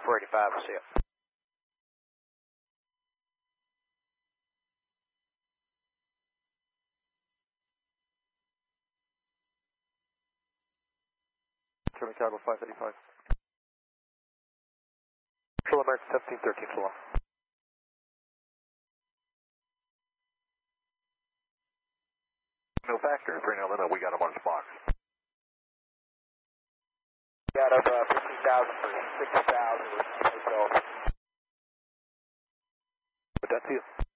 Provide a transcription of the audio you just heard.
485, we'll see it. German Chicago 585. Control American 1713, full on. No factor, 3 limit, we got him on his box. Got up 15,000 for 6,000. But that's it.